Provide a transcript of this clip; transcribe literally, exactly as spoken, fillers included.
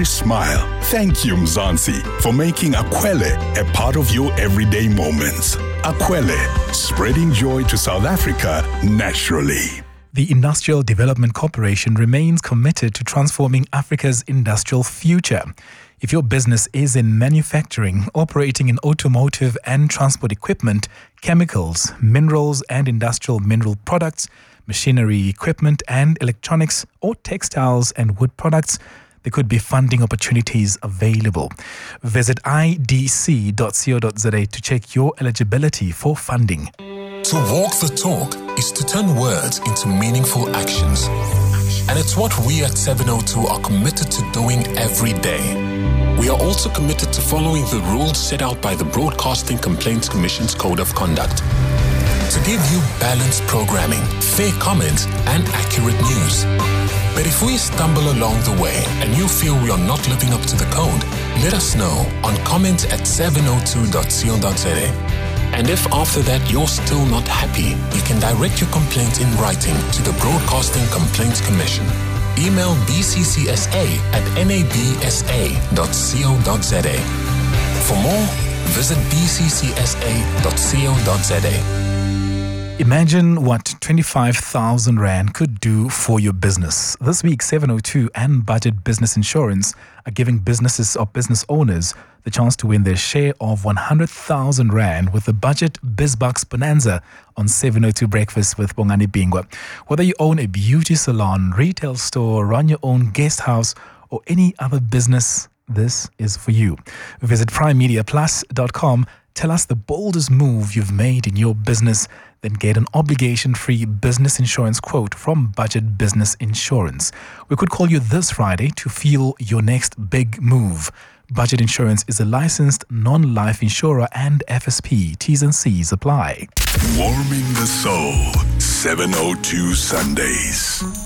every smile. Thank you, Mzansi, for making Akwele a part of your everyday moments. Akwele, spreading joy to South Africa naturally. The Industrial Development Corporation remains committed to transforming Africa's industrial future. If your business is in manufacturing, operating in automotive and transport equipment, chemicals, minerals and industrial mineral products, machinery, equipment and electronics, or textiles and wood products, there could be funding opportunities available. Visit I D C dot co dot za to check your eligibility for funding. To walk the talk is to turn words into meaningful actions. And it's what we at seven oh two are committed to doing every day. We are also committed to following the rules set out by the Broadcasting Complaints Commission's Code of Conduct to give you balanced programming, fair comments, and accurate news. But if we stumble along the way and you feel we are not living up to the code, let us know on comment at seven oh two dot co dot za. And if after that you're still not happy, you can direct your complaint in writing to the Broadcasting Complaints Commission. Email b c c s a at n a b s a dot co dot za. For more, visit b c c s a dot co dot za. Imagine what twenty-five thousand rand could do for your business. This week, seven oh two and Budget Business Insurance are giving businesses or business owners the chance to win their share of one hundred thousand rand with the Budget BizBucks Bonanza on seven oh two Breakfast with Bongani Bingwa. Whether you own a beauty salon, retail store, run your own guest house, or any other business, this is for you. Visit prime media plus dot com. Tell us the boldest move you've made in your business, then get an obligation-free business insurance quote from Budget Business Insurance. We could call you this Friday to feel your next big move. Budget Insurance is a licensed non-life insurer and F S P. T's and C's apply. Warming the soul, seven oh two Sundays.